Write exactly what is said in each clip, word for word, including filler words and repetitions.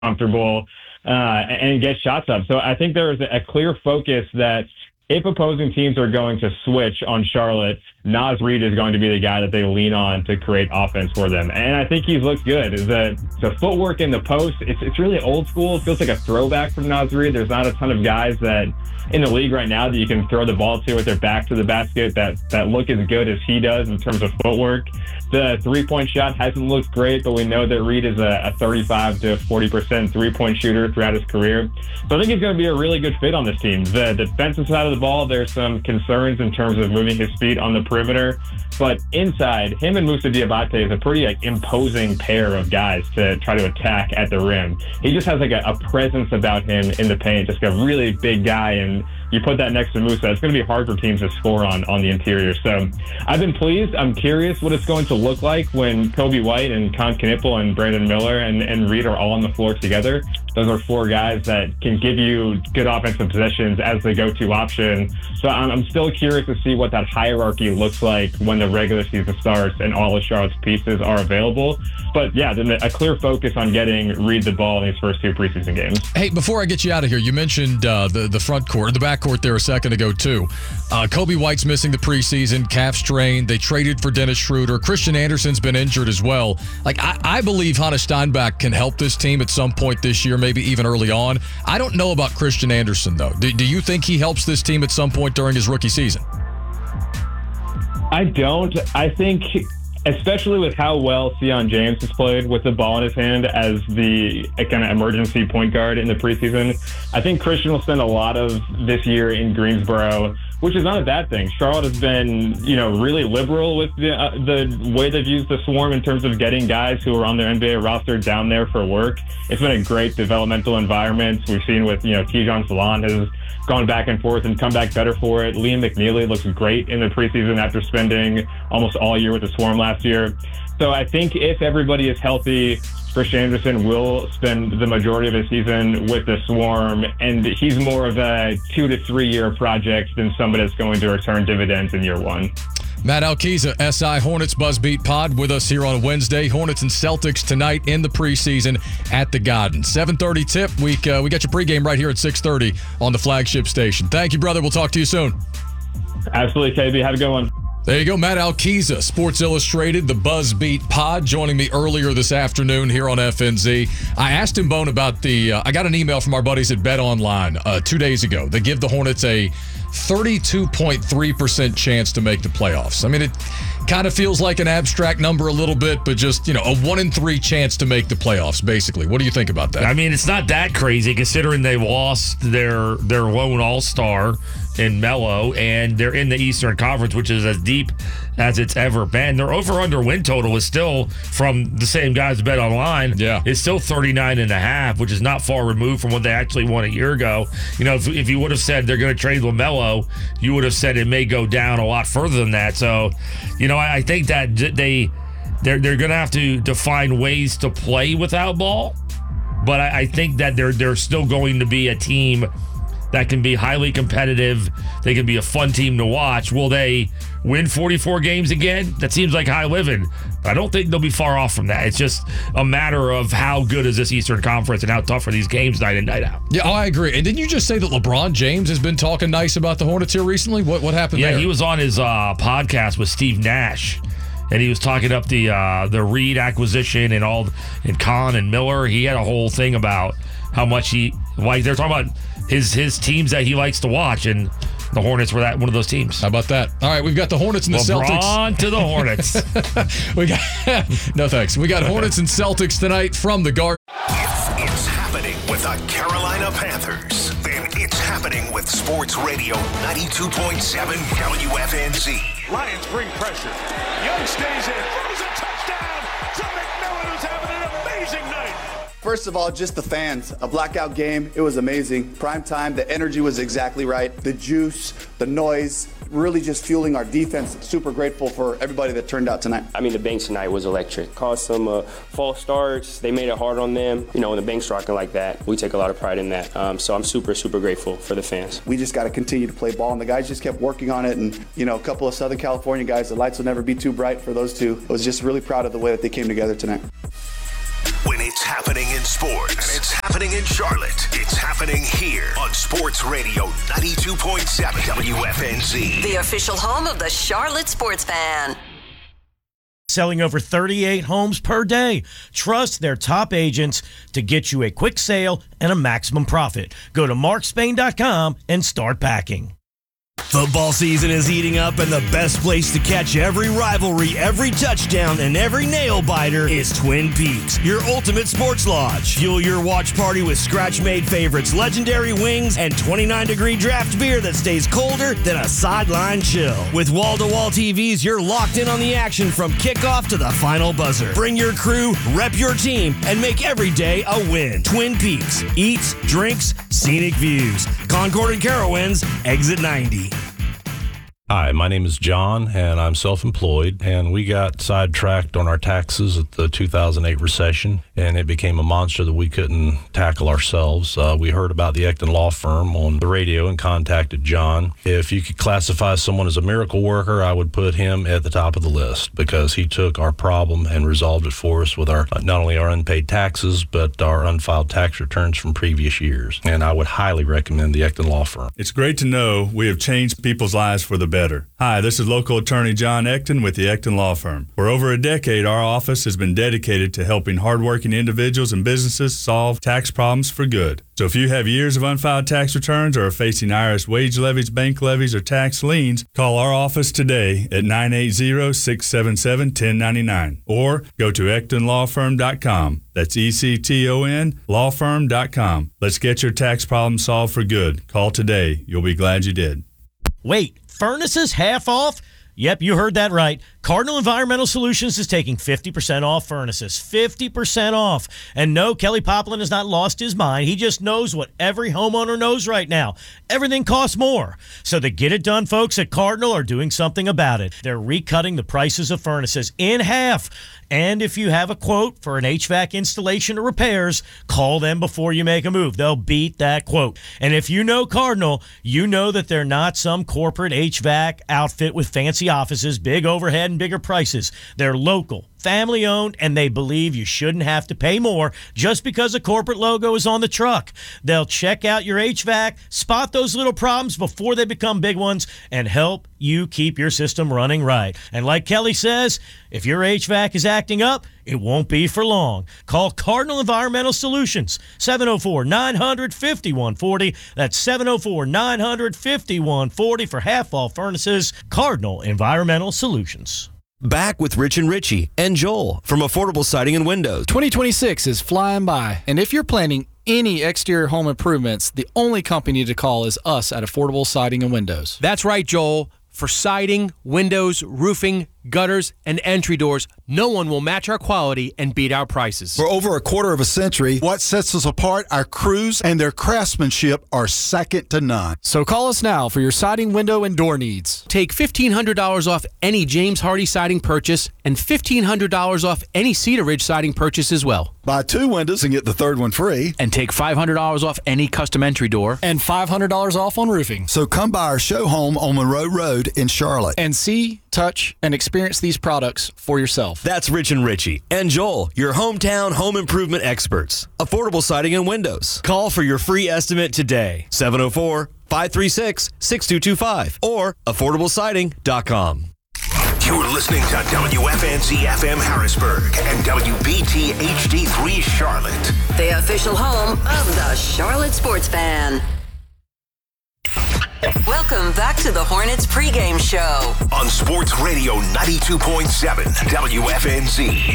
comfortable uh, and get shots up. So I think there is a clear focus that if opposing teams are going to switch on Charlotte, Naz Reid is going to be the guy that they lean on to create offense for them. And I think he's looked good. Is that the footwork in the post, it's, it's really old school. It feels like a throwback from Naz Reid. There's not a ton of guys that in the league right now that you can throw the ball to with their back to the basket that, that look as good as he does in terms of footwork. The three-point shot hasn't looked great, but we know that Reid is a, a thirty-five to forty percent three-point shooter throughout his career. So I think he's going to be a really good fit on this team. The defensive side of the ball, there's some concerns in terms of moving his feet on the perimeter. But inside, him and Moussa Diabate is a pretty like, imposing pair of guys to try to attack at the rim. He just has like a, a presence about him in the paint, just a really big guy. And you put that next to Moussa, it's going to be hard for teams to score on on the interior. So I've been pleased. I'm curious what it's going to look like when Kobe White and Con Knipple and Brandon Miller and, and Reid are all on the floor together. Those are four guys that can give you good offensive possessions as the go-to option. So I'm, I'm still curious to see what that hierarchy looks like when the regular season starts and all of Charlotte's pieces are available. But yeah, then a clear focus on getting Reid the ball in these first two preseason games. Hey, before I get you out of here, you mentioned uh, the, the front court, the back court there a second ago too. Uh, Kobe White's missing the preseason, calf strain. They traded for Dennis Schroeder. Christian Anderson's been injured as well. Like I, I believe Hannah Steinbach can help this team at some point this year, maybe even early on. I don't know about Christian Anderson though. Do, do you think he helps this team at some point during his rookie season? I don't. I think, especially with how well Sion James has played with the ball in his hand as the kind of emergency point guard in the preseason, I think Christian will spend a lot of this year in Greensboro, which is not a bad thing. Charlotte has been, you know, really liberal with the uh, the way they've used the Swarm in terms of getting guys who are on their N B A roster down there for work. It's been a great developmental environment. We've seen with, you know, Tijon Salon has gone back and forth and come back better for it. Liam McNeely looks great in the preseason after spending almost all year with the Swarm last year. So I think if everybody is healthy, Christian Anderson will spend the majority of his season with the Swarm, and he's more of a two to three year project than somebody that's going to return dividends in year one. Matt Alkiza, S I Hornets Buzzbeat Pod, with us here on Wednesday. Hornets and Celtics tonight in the preseason at the Garden. seven thirty tip. We, uh, we got your pregame right here at six thirty on the flagship station. Thank you, brother. We'll talk to you soon. Absolutely, K B. Have a good one. There you go, Matt Alkiza, Sports Illustrated, the Buzzbeat Pod, joining me earlier this afternoon here on F N Z. I asked him, Bone, about the uh, – I got an email from our buddies at Bet Online uh, two days ago. They give the Hornets a thirty-two point three percent chance to make the playoffs. I mean, it kind of feels like an abstract number a little bit, but just, you know, a one in three chance to make the playoffs, basically. What do you think about that? I mean, it's not that crazy considering they lost their their lone all-star in Melo, and they're in the Eastern Conference, which is as deep as it's ever been. Their over-under win total is still, from the same guys Bet Online, yeah, it's still thirty-nine and a half, which is not far removed from what they actually won a year ago. You know, if, if you would have said they're going to trade LaMelo, you would have said it may go down a lot further than that. So, you know, I, I think that they they're they're going to have to, to find ways to play without ball, but I, I think that they're they're still going to be a team that can be highly competitive. They can be a fun team to watch. Will they win forty-four games again? That seems like high living. I don't think they'll be far off from that. It's just a matter of how good is this Eastern Conference and how tough are these games night in, night out. Yeah, oh, I agree. And didn't you just say that LeBron James has been talking nice about the Hornets here recently? What what happened yeah, there? Yeah, he was on his uh, podcast with Steve Nash, and he was talking up the uh, the Reid acquisition and all, and Kahn and Miller. He had a whole thing about how much he, like they're talking about his his teams that he likes to watch, and the Hornets were that one of those teams. How about that? All right, we've got the Hornets and the LeBron Celtics. LeBron to the Hornets. we got no thanks. We got Hornets and Celtics tonight from the Garden. If it's happening with the Carolina Panthers, then it's happening with Sports Radio ninety-two point seven W F N Z. Lions bring pressure. Young stays in. Throws a touchdown to McMillan, who's having an amazing night. First of all, just the fans. A blackout game. It was amazing. Prime time. The energy was exactly right. The juice, the noise, really just fueling our defense. Super grateful for everybody that turned out tonight. I mean, the Banks tonight was electric. Caused some uh, false starts. They made it hard on them. You know, when the Banks rocking like that, we take a lot of pride in that. Um, so I'm super, super grateful for the fans. We just got to continue to play ball, and the guys just kept working on it. And, you know, a couple of Southern California guys, the lights will never be too bright for those two. I was just really proud of the way that they came together tonight. When it's happening happening in sports. It's happening in Charlotte. It's happening here on Sports Radio ninety-two point seven W F N Z. The official home of the Charlotte Sports Fan. Selling over thirty-eight homes per day. Trust their top agents to get you a quick sale and a maximum profit. Go to mark spain dot com and start packing. Football season is heating up, and the best place to catch every rivalry, every touchdown, and every nail-biter is Twin Peaks, your ultimate sports lodge. Fuel your watch party with scratch-made favorites, legendary wings, and twenty-nine degree draft beer that stays colder than a sideline chill. With wall-to-wall T Vs, you're locked in on the action from kickoff to the final buzzer. Bring your crew, rep your team, and make every day a win. Twin Peaks. Eats, drinks, scenic views. Concord and Carowinds, exit ninety. Hi, my name is John, and I'm self-employed, and we got sidetracked on our taxes at the two thousand eight recession, and it became a monster that we couldn't tackle ourselves. Uh, we heard about the Ecton Law Firm on the radio and contacted John. If you could classify someone as a miracle worker, I would put him at the top of the list because he took our problem and resolved it for us with our not only our unpaid taxes, but our unfiled tax returns from previous years. And I would highly recommend the Ecton Law Firm. It's great to know we have changed people's lives for the better. Hi, this is local attorney John Ecton with the Ecton Law Firm. For over a decade, our office has been dedicated to helping hardworking individuals and businesses solve tax problems for good. So if you have years of unfiled tax returns or are facing I R S wage levies, bank levies, or tax liens, call our office today at nine eight zero, six seven seven, one zero nine nine or go to ecton law firm dot com. That's E C T O N law firm dot com. Let's get your tax problem solved for good. Call today. You'll be glad you did. Wait, furnaces half off? Yep, you heard that right. Cardinal Environmental Solutions is taking fifty percent off furnaces. fifty percent off. And no, Kelly Poplin has not lost his mind. He just knows what every homeowner knows right now. Everything costs more. So the Get It Done folks at Cardinal are doing something about it. They're recutting the prices of furnaces in half. And if you have a quote for an H V A C installation or repairs, call them before you make a move. They'll beat that quote. And if you know Cardinal, you know that they're not some corporate H V A C outfit with fancy offices, big overhead, and bigger prices. They're local, family-owned, and they believe you shouldn't have to pay more just because a corporate logo is on the truck. They'll check out your H V A C, spot those little problems before they become big ones, and help you keep your system running right. And like Kelly says, if your H V A C is acting up, it won't be for long. Call Cardinal Environmental Solutions, seven oh four, nine hundred, fifty-one forty. That's seven oh four, nine hundred, fifty-one forty for half-off furnaces. Cardinal Environmental Solutions. Back with Rich and Richie and Joel from Affordable Siding and Windows. twenty twenty-six is flying by, and if you're planning any exterior home improvements, the only company to call is us at Affordable Siding and Windows. That's right, Joel. For siding, windows, roofing, gutters, and entry doors, no one will match our quality and beat our prices. For over a quarter of a century, what sets us apart, our crews and their craftsmanship are second to none. So call us now for your siding, window, and door needs. Take fifteen hundred dollars off any James Hardy siding purchase and fifteen hundred dollars off any Cedar Ridge siding purchase as well. Buy two windows and get the third one free. And take five hundred dollars off any custom entry door. And five hundred dollars off on roofing. So come by our show home on Monroe Road in Charlotte. And see, touch, and experience these products for yourself. That's Rich and Richie and Joel, your hometown home improvement experts. Affordable Siding and Windows. Call for your free estimate today. seven oh four, five three six, six two two five or affordable siding dot com. You're listening to W F N Z F M Harrisburg and W B T H D three Charlotte. The official home of the Charlotte Sports Fan. Welcome back to the Hornets pregame show on Sports Radio ninety-two point seven W F N Z.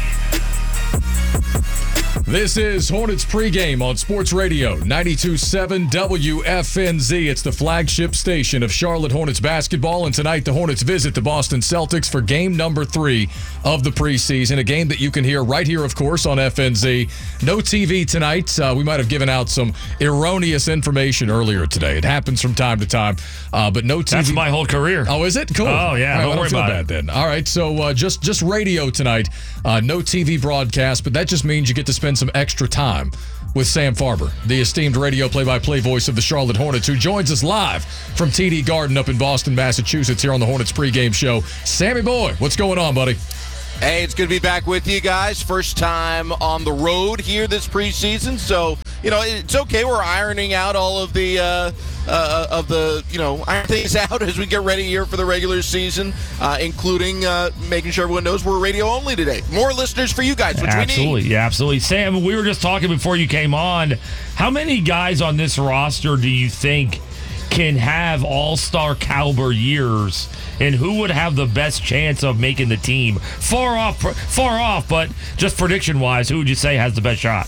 This is Hornets pregame on Sports Radio ninety-two point seven W F N Z. It's the flagship station of Charlotte Hornets basketball, and tonight the Hornets visit the Boston Celtics for game number three of the preseason, a game that you can hear right here, of course, on F N Z. No T V tonight. Uh, we might have given out some erroneous information earlier today. It happens from time to time, uh, but no T V. That's my whole career. Oh, is it? Cool. Oh, yeah. All right, don't well, worry I don't about feel it. bad then. All right, so uh, just, just radio tonight. Uh, no T V broadcast, but that just means you get to spend some extra time with Sam Farber, the esteemed radio play-by-play voice of the Charlotte Hornets, who joins us live from T D Garden up in Boston, Massachusetts, here on the Hornets pregame show. Sammy boy, what's going on, buddy? Hey, it's good to be back with you guys. First time on the road here this preseason, so you know it's okay. We're ironing out all of the uh, uh, of the you know iron things out as we get ready here for the regular season, uh, including uh, making sure everyone knows we're radio only today. More listeners for you guys, which absolutely, we need. Yeah, absolutely. Sam, we were just talking before you came on. How many guys on this roster do you think can have all-star caliber years, and who would have the best chance of making the team? Far off, far off, but just prediction-wise, who would you say has the best shot?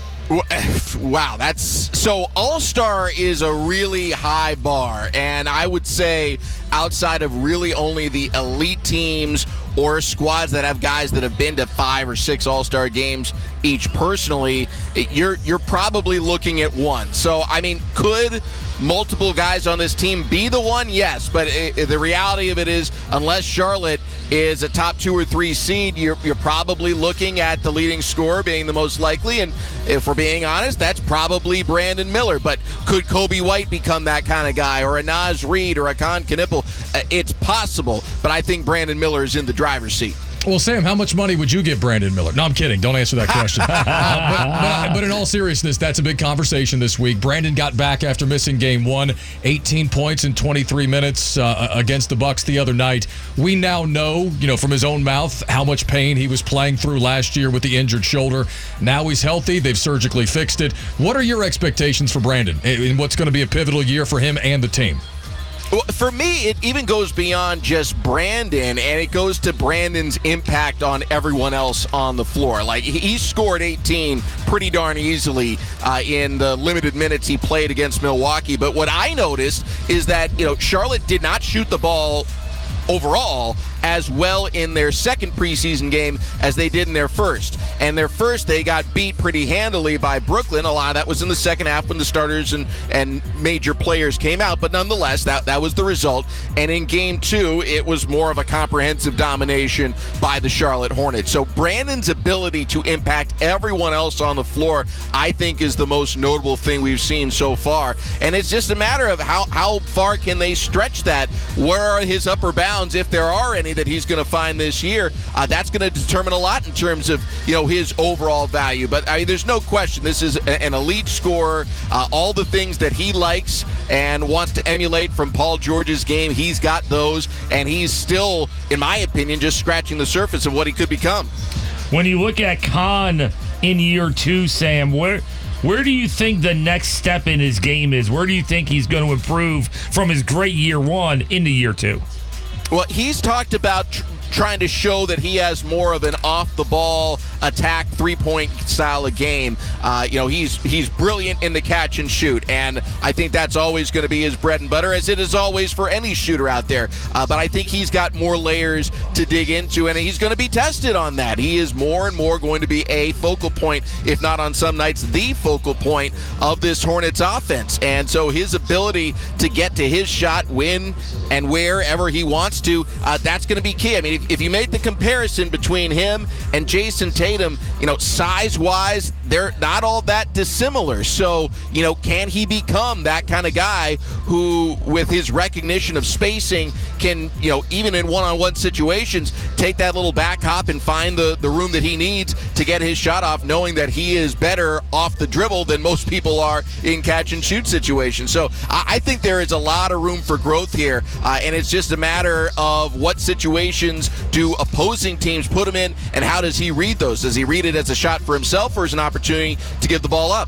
Wow, that's so all-star is a really high bar, and I would say outside of really only the elite teams or squads that have guys that have been to five or six all-star games each personally, you're you're probably looking at one. So, I mean, could multiple guys on this team be the one? Yes, but it, the reality of it is, unless Charlotte is a top two or three seed, you're, you're probably looking at the leading scorer being the most likely, and if we're being honest, that's probably Brandon Miller. But could Kobe White become that kind of guy, or a Naz Reid, or a Con Knipple? It's possible, but I think Brandon Miller is in the driver's seat. Well, Sam, how much money would you give Brandon Miller? No, I'm kidding. Don't answer that question. uh, but, but, but in all seriousness, that's a big conversation this week. Brandon got back after missing game one, eighteen points in twenty-three minutes uh, against the Bucks the other night. We now know, you know, from his own mouth, how much pain he was playing through last year with the injured shoulder. Now he's healthy. They've surgically fixed it. What are your expectations for Brandon in what's going to be a pivotal year for him and the team? Well, for me, it even goes beyond just Brandon, and it goes to Brandon's impact on everyone else on the floor. Like, he scored eighteen pretty darn easily uh, in the limited minutes he played against Milwaukee. But what I noticed is that, you know, Charlotte did not shoot the ball overall as well in their second preseason game as they did in their first. And their first, they got beat pretty handily by Brooklyn. A lot of that was in the second half when the starters and, and major players came out. But nonetheless, that, that was the result. And in game two, it was more of a comprehensive domination by the Charlotte Hornets. So Brandon's ability to impact everyone else on the floor, I think, is the most notable thing we've seen so far. And it's just a matter of how, how far can they stretch that? Where are his upper bounds, if there are any, that he's going to find this year? Uh, that's going to determine a lot in terms of, you know, his overall value. But I mean, there's no question this is a, an elite scorer. Uh, all the things that he likes and wants to emulate from Paul George's game, he's got those, and he's still, in my opinion, just scratching the surface of what he could become. When you look at Con in year two, Sam, where where do you think the next step in his game is? Where do you think he's going to improve from his great year one into year two? Well, he's talked about tr- trying to show that he has more of an off-the-ball attack three-point style of game. Uh, you know, he's he's brilliant in the catch and shoot, and I think that's always going to be his bread and butter, as it is always for any shooter out there. Uh, but I think he's got more layers to dig into, and he's going to be tested on that. He is more and more going to be a focal point, if not on some nights the focal point of this Hornets offense. And so his ability to get to his shot, win, and wherever he wants to, uh, that's going to be key. I mean, if, if you made the comparison between him and Jason Tatum, you know, size-wise, they're not all that dissimilar. So, you know, can he become that kind of guy who, with his recognition of spacing, can, you know, even in one-on-one situations, take that little back hop and find the, the room that he needs to get his shot off, knowing that he is better off the dribble than most people are in catch-and-shoot situations. So I, I think there is a lot of room for growth here, uh, and it's just a matter of what situations do opposing teams put him in, and how does he read those? Does he read it as a shot for himself or as an opportunity to give the ball up?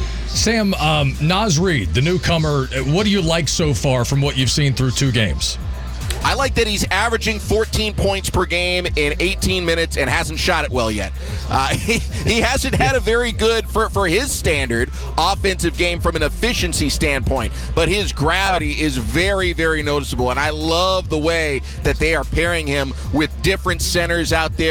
Sam, um, Naz Reid, the newcomer, what do you like so far from what you've seen through two games? I like that he's averaging fourteen points per game in eighteen minutes and hasn't shot it well yet. Uh, he, he hasn't had a very good, for, for his standard, offensive game from an efficiency standpoint. But his gravity is very, very noticeable. And I love the way that they are pairing him with different centers out there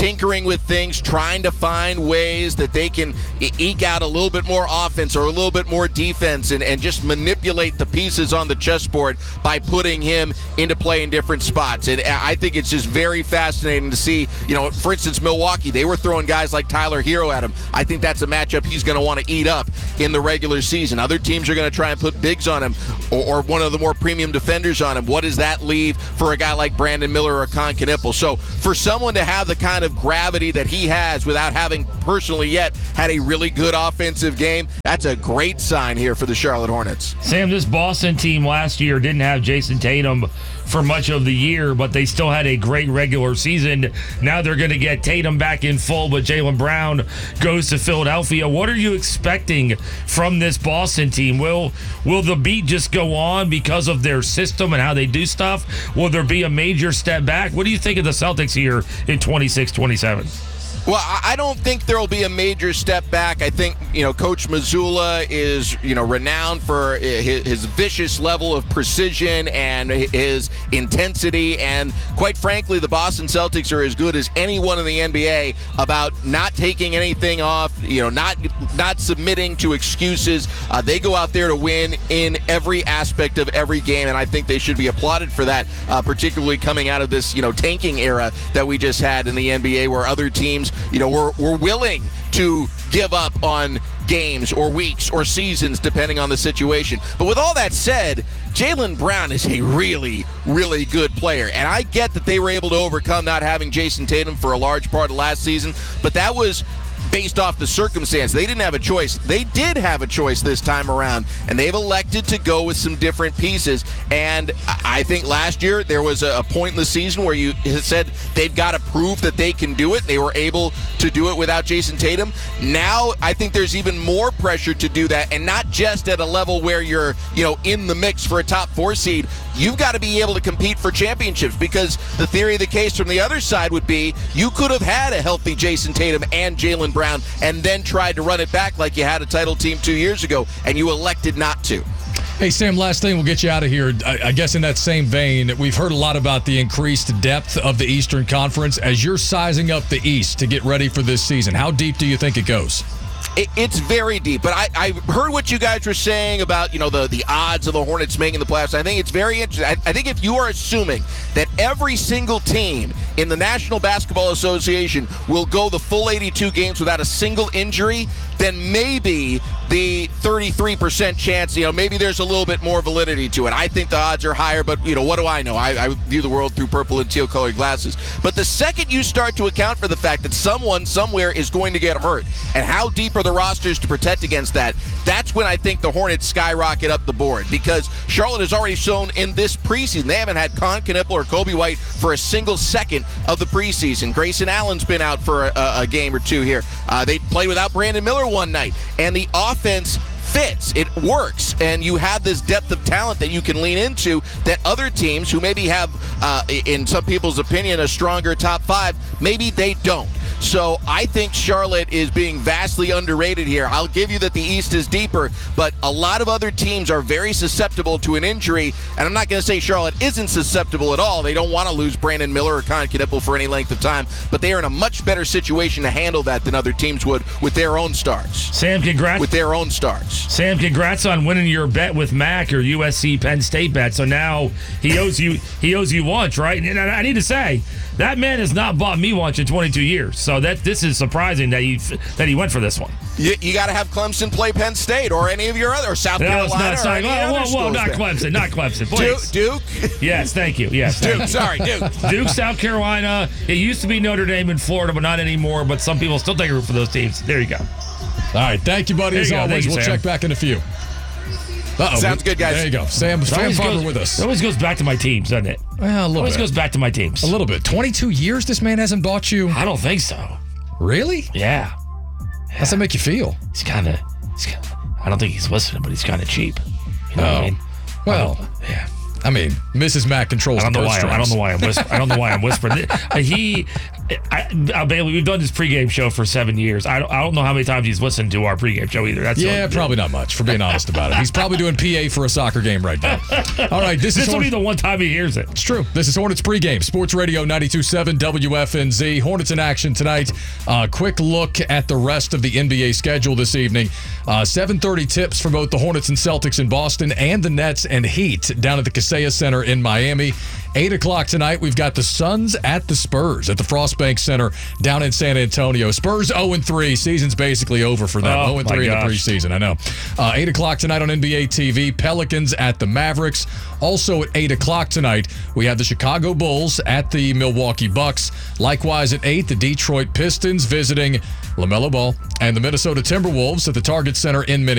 tinkering with things, trying to find ways that they can e- eke out a little bit more offense or a little bit more defense and, and just manipulate the pieces on the chessboard by putting him into play in different spots. And I think it's just very fascinating to see, you know, for instance, Milwaukee, they were throwing guys like Tyler Hero at him. I think that's a matchup he's going to want to eat up in the regular season. Other teams are going to try and put bigs on him or, or one of the more premium defenders on him. What does that leave for a guy like Brandon Miller or Con Knipple? So for someone to have the kind of gravity that he has without having personally yet had a really good offensive game, that's a great sign here for the Charlotte Hornets. Sam, this Boston team last year didn't have Jason Tatum for much of the year, but they still had a great regular season. Now they're going to get Tatum back in full, but Jaylen Brown goes to Philadelphia. What are you expecting from this Boston team? Will will the beat just go on because of their system and how they do stuff? Will there be a major step back? What do you think of the Celtics here in twenty-six twenty-seven? Well, I don't think there will be a major step back. I think, you know, Coach Mazzulla is, you know, renowned for his, his vicious level of precision and his intensity. And quite frankly, the Boston Celtics are as good as anyone in the N B A about not taking anything off, you know, not not submitting to excuses. Uh, they go out there to win in every aspect of every game, and I think they should be applauded for that, uh, particularly coming out of this, you know, tanking era that we just had in the N B A where other teams, you know, we're, we're willing to give up on games or weeks or seasons depending on the situation. But with all that said, Jaylen Brown is a really, really good player. And I get that they were able to overcome not having Jason Tatum for a large part of last season, but that was based off the circumstance. They didn't have a choice. They did have a choice this time around, and they've elected to go with some different pieces. And I think last year there was a point in the season where you said they've got to prove that they can do it. They were able to do it without Jason Tatum. Now I think there's even more pressure to do that, and not just at a level where you're, you know, in the mix for a top four seed. You've got to be able to compete for championships, because the theory of the case from the other side would be you could have had a healthy Jason Tatum and Jaylen Brown and then tried to run it back like you had a title team two years ago, and you elected not to. Hey, Sam, last thing, we'll get you out of here. I, I guess in that same vein, we've heard a lot about the increased depth of the Eastern Conference. As you're sizing up the East to get ready for this season, how deep do you think it goes? It, it's very deep, but I, I heard what you guys were saying about, you know, the, the odds of the Hornets making the playoffs. I think it's very interesting. I, I think if you are assuming that every single team in the National Basketball Association will go the full eighty-two games without a single injury, then maybe the thirty-three percent chance, you know, maybe there's a little bit more validity to it. I think the odds are higher, but, you know, what do I know? I, I view the world through purple and teal colored glasses. But the second you start to account for the fact that someone somewhere is going to get hurt, and how deep are the rosters to protect against that, that's when I think the Hornets skyrocket up the board, because Charlotte has already shown in this preseason they haven't had Con Knipple or Kobe White for a single second of the preseason. Grayson Allen's been out for a, a game or two here. Uh, they played without Brandon Miller one night, and the offense fits. It works, and you have this depth of talent that you can lean into that other teams who maybe have, uh, in some people's opinion, a stronger top five, maybe they don't. So I think Charlotte is being vastly underrated here. I'll give you that the East is deeper, but a lot of other teams are very susceptible to an injury, and I'm not going to say Charlotte isn't susceptible at all. They don't want to lose Brandon Miller or Con Knipple for any length of time, but they are in a much better situation to handle that than other teams would with their own stars. Sam, congrats. With their own stars. Sam, congrats on winning your bet with Mac, your U S C Penn State bet. So now he owes you he owes you lunch, right? And I need to say, that man has not bought me lunch in twenty-two years. So that this is surprising that he that he went for this one. You, you got to have Clemson play Penn State or any of your other, or South no, Carolina. It's not, it's not, whoa, whoa, whoa, not Clemson, not Clemson, please. Duke? Duke? Yes, thank you. Yes, Duke, thank you. sorry, Duke. Duke, South Carolina. It used to be Notre Dame in Florida, but not anymore. But some people still take a root for those teams. There you go. All right, thank you, buddy. There As you always, you, we'll Sam. check back in a few. Uh-oh. Sounds good, guys. There you go. Sam, Sam Farber goes, with us. It always goes back to my teams, doesn't it? Well, a little always bit. goes back to my teams. A little bit. twenty-two years this man hasn't bought you? I don't think so. Really? Yeah. How's that make you feel? He's kind of, I don't think he's listening, but he's kind of cheap. You know oh. what I mean? Well, I yeah. I mean, Missus Mac controls I don't the know why. purse I don't strings. know why I'm whispering. I don't know why I'm whispering. Uh, he, I, I, Bailey, we've done this pregame show for seven years. I don't, I don't know how many times he's listened to our pregame show either. That's yeah, probably not much, for being honest about it. He's probably doing P A for a soccer game right now. All right, this, this is will Horn- be the one time he hears it. It's true. This is Hornets pregame, Sports Radio ninety-two point seven W F N Z. Hornets in action tonight. Uh, quick look at the rest of the N B A schedule this evening. Uh, seven thirty tips for both the Hornets and Celtics in Boston and the Nets and Heat down at the Kaseya Center in Miami. eight o'clock tonight, we've got the Suns at the Spurs at the Frostbank Center down in San Antonio. Spurs oh and three. Season's basically over for them. Oh, oh and three in the preseason, I know. Uh, eight o'clock tonight on N B A T V, Pelicans at the Mavericks. Also at eight o'clock tonight, we have the Chicago Bulls at the Milwaukee Bucks. Likewise at eight, the Detroit Pistons visiting LaMelo Ball and the Minnesota Timberwolves at the Target Center in Minneapolis.